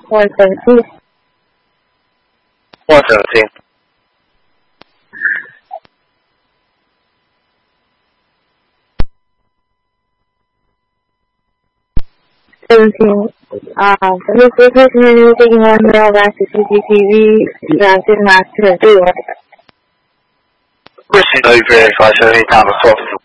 117. 117. 17. This person is taking one mail back to CCTV. Johnson Master 3. Question 35, 78 Thomas 12.